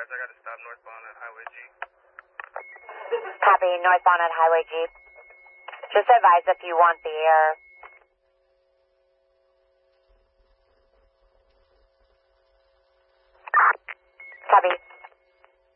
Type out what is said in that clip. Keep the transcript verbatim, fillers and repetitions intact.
I got to stop northbound at Highway G. Copy, northbound at Highway G. Just advise if you want the air